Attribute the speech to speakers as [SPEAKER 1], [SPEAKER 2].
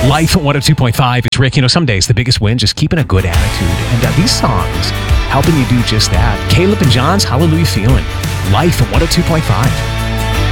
[SPEAKER 1] Life at 102.5. It's Rick. Some days the biggest win, just keeping a good attitude. And these songs helping you do just that. Caleb and John's Hallelujah Feeling. Life at 102.5.